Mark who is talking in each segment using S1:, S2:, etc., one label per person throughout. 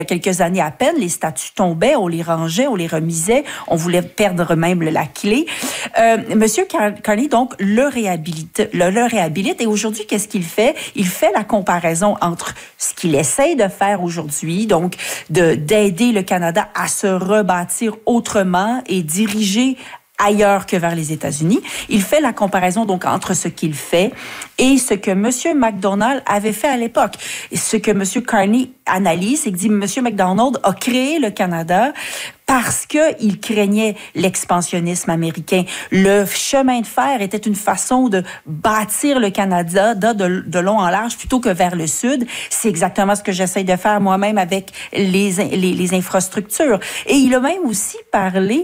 S1: quelques années à peine, les statuts tombaient, on les rangeait, on les remisait, on voulait perdre même la clé. Monsieur Carney, donc, le réhabilite. Et aujourd'hui, qu'est-ce qu'il fait? Il fait la comparaison entre ce qu'il essaye de faire aujourd'hui, donc d'aider le Canada à se rebâtir autrement et diriger ailleurs que vers les États-Unis. Il fait la comparaison donc entre ce qu'il fait et ce que M. McDonald avait fait à l'époque. Et ce que M. Carney analyse, c'est que dit M. McDonald a créé le Canada parce qu'il craignait l'expansionnisme américain. Le chemin de fer était une façon de bâtir le Canada de long en large plutôt que vers le sud. C'est exactement ce que j'essaie de faire moi-même avec les infrastructures. Et il a même aussi parlé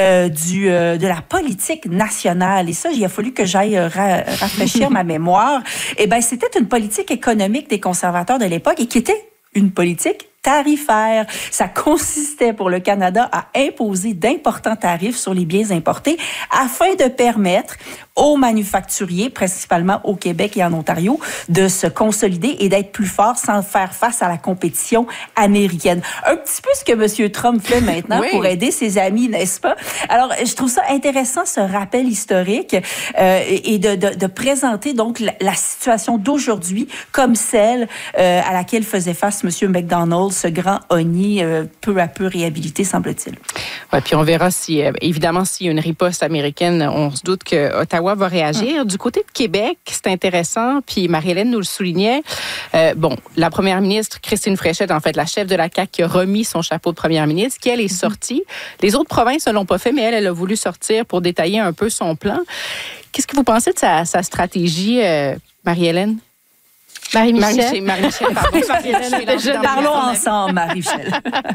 S1: de la politique nationale. Et ça, il a fallu que j'aille rafraîchir ma mémoire. Eh bien, c'était une politique économique des conservateurs de l'époque et qui était une politique tarifaire. Ça consistait pour le Canada à imposer d'importants tarifs sur les biens importés afin de permettre aux manufacturiers, principalement au Québec et en Ontario, de se consolider et d'être plus forts sans faire face à la compétition américaine. Un petit peu ce que M. Trump fait maintenant pour aider ses amis, n'est-ce pas? Alors, je trouve ça intéressant, ce rappel historique et de présenter donc la situation d'aujourd'hui comme celle à laquelle faisait face M. McDonald, ce grand honni peu à peu réhabilité, semble-t-il.
S2: Oui, puis on verra si, évidemment, s'il y a une riposte américaine, on se doute que Ottawa va réagir. Du côté de Québec, c'est intéressant, puis Marie-Hélène nous le soulignait. La première ministre, Christine Fréchette, en fait, la chef de la CAQ, qui a remis son chapeau de première ministre, qui, elle, est sortie. Les autres provinces ne l'ont pas fait, mais elle a voulu sortir pour détailler un peu son plan. Qu'est-ce que vous pensez de sa stratégie, Marie-Hélène?
S3: Marie-Michel, pardon.
S1: Parlons ensemble, Marie-Michel.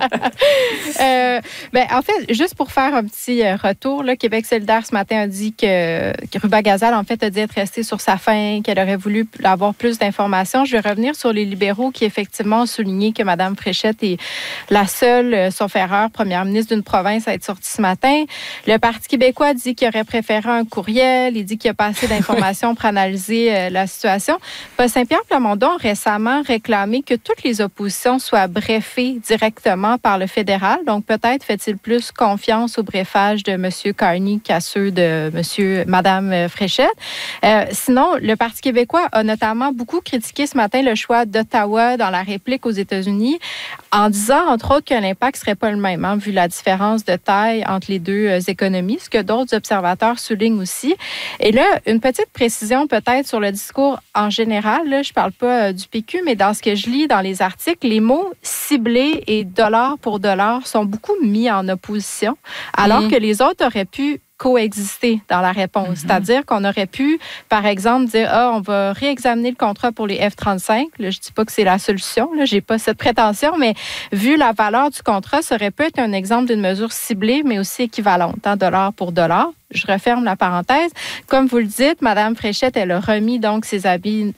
S3: En fait, juste pour faire un petit retour, là, Québec solidaire ce matin a dit que Ruba Gazal, en fait, a dit être restée sur sa faim, qu'elle aurait voulu avoir plus d'informations. Je vais revenir sur les libéraux qui, effectivement, ont souligné que Mme Fréchette est la seule, sauf erreur, première ministre d'une province à être sortie ce matin. Le Parti québécois dit qu'il aurait préféré un courriel. Il dit qu'il n'y a pas assez d'informations pour analyser la situation. Paul Saint-Pierre Plamondon a récemment réclamé que toutes les oppositions soient brefées directement par le fédéral. Donc, peut-être fait-il plus confiance au brefage de M. Carney qu'à ceux de Mme Fréchette. Sinon, le Parti québécois a notamment beaucoup critiqué ce matin le choix d'Ottawa dans la réplique aux États-Unis en disant, entre autres, que l'impact ne serait pas le même, vu la différence de taille entre les deux économies, ce que d'autres observateurs soulignent aussi. Et là, une petite précision peut-être sur le discours en général. Là, je ne parle pas du PQ, mais dans ce que je lis dans les articles, les mots ciblés et dollar pour dollar sont beaucoup mis en opposition, alors que les autres auraient pu coexister dans la réponse. C'est-à-dire qu'on aurait pu, par exemple, dire on va réexaminer le contrat pour les F-35. Là, je ne dis pas que c'est la solution, je n'ai pas cette prétention, mais vu la valeur du contrat, ça aurait pu être un exemple d'une mesure ciblée, mais aussi équivalente, dollar pour dollar. Je referme la parenthèse. Comme vous le dites, Mme Fréchette, elle a remis donc ses habits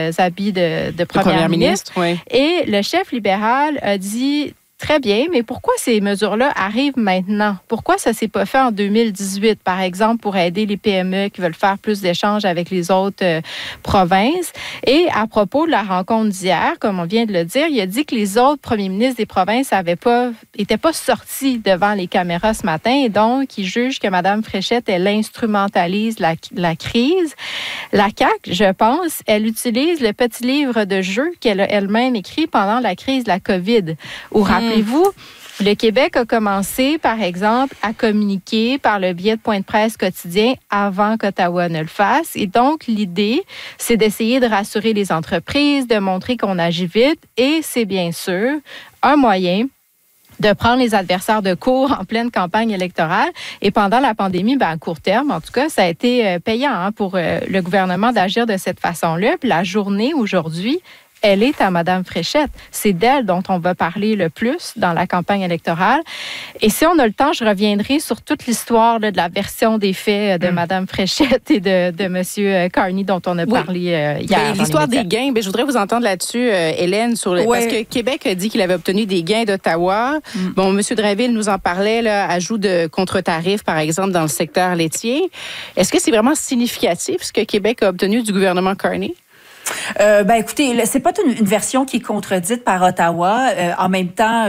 S3: de première ministre. Oui. Et le chef libéral a dit très bien, mais pourquoi ces mesures-là arrivent maintenant? Pourquoi ça ne s'est pas fait en 2018, par exemple, pour aider les PME qui veulent faire plus d'échanges avec les autres provinces? Et à propos de la rencontre d'hier, comme on vient de le dire, il a dit que les autres premiers ministres des provinces n'étaient pas sortis devant les caméras ce matin et donc il juge que Mme Fréchette, elle instrumentalise la crise. La CAQ, je pense, elle utilise le petit livre de jeu qu'elle a elle-même écrit pendant la crise de la COVID, où rappelez-vous, le Québec a commencé, par exemple, à communiquer par le biais de points de presse quotidiens avant qu'Ottawa ne le fasse. Et donc, l'idée, c'est d'essayer de rassurer les entreprises, de montrer qu'on agit vite. Et c'est bien sûr un moyen de prendre les adversaires de court en pleine campagne électorale. Et pendant la pandémie, à court terme, en tout cas, ça a été payant pour le gouvernement d'agir de cette façon-là. Puis la journée aujourd'hui, elle est à Mme Fréchette. C'est d'elle dont on va parler le plus dans la campagne électorale. Et si on a le temps, je reviendrai sur toute l'histoire de la version des faits de Mme Fréchette et de M. Carney dont on a parlé hier.
S2: L'histoire des gains, je voudrais vous entendre là-dessus, Hélène, parce que Québec a dit qu'il avait obtenu des gains d'Ottawa. Bon, M. Drainville nous en parlait, ajout de contre-tarifs, par exemple, dans le secteur laitier. Est-ce que c'est vraiment significatif ce que Québec a obtenu du gouvernement Carney?
S1: Écoutez, c'est pas une version qui est contredite par Ottawa. En même temps,